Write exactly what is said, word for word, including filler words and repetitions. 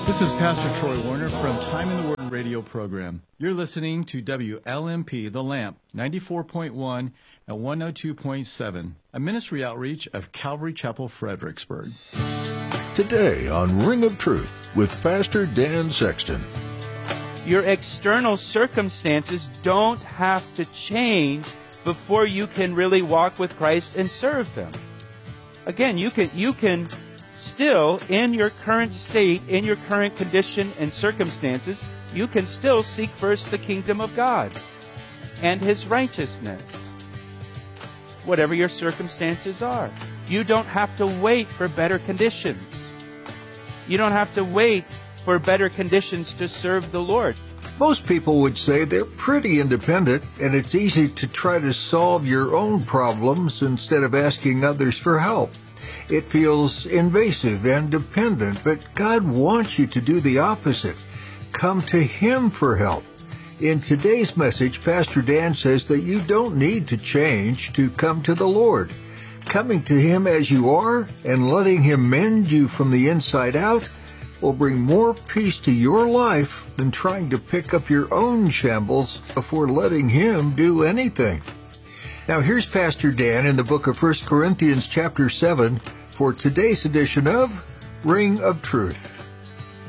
This is Pastor Troy Warner from Time in the Word radio program. You're listening to W L M P The Lamp, ninety-four point one and one oh two point seven, a ministry outreach of Calvary Chapel, Fredericksburg. Today on Ring of Truth with Pastor Dan Sexton. Your external circumstances don't have to change before you can really walk with Christ and serve Him. Again, you can you can still, in your current state, in your current condition and circumstances, you can still seek first the kingdom of God and His righteousness, whatever your circumstances are. You don't have to wait for better conditions. You don't have to wait for better conditions to serve the Lord. Most people would say they're pretty independent, and it's easy to try to solve your own problems instead of asking others for help. It feels invasive and dependent, but God wants you to do the opposite. Come to Him for help. In today's message, Pastor Dan says that you don't need to change to come to the Lord. Coming to Him as you are and letting Him mend you from the inside out will bring more peace to your life than trying to pick up your own shambles before letting Him do anything. Now here's Pastor Dan in the book of First Corinthians chapter seven for today's edition of Ring of Truth.